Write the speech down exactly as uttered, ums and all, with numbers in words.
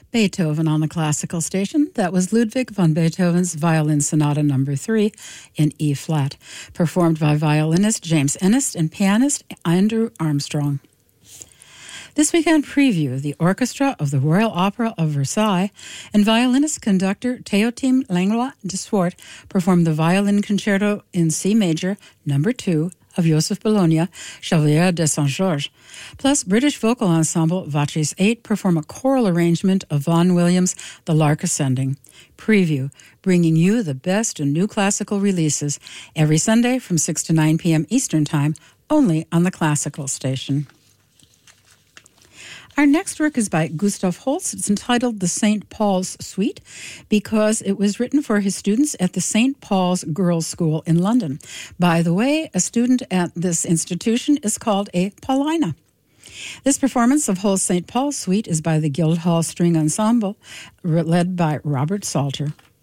Beethoven on the classical station. That was Ludwig van Beethoven's Violin Sonata Number three in E-flat, performed by violinist James Ennis and pianist Andrew Armstrong. This weekend preview, the Orchestra of the Royal Opera of Versailles and violinist conductor Théotime Langlois de Swart performed the Violin Concerto in C major, number two, of Joseph Bologna, Chevalier de Saint-Georges. Plus, British vocal ensemble Vaches eight perform a choral arrangement of Vaughan Williams' The Lark Ascending. Preview, bringing you the best in new classical releases every Sunday from six to nine p.m. Eastern Time, only on the classical station. Our next work is by Gustav Holst. It's entitled The Saint Paul's Suite because it was written for his students at the Saint Paul's Girls' School in London. By the way, a student at this institution is called a Paulina. This performance of Holst's Saint Paul's Suite is by the Guildhall String Ensemble, led by Robert Salter.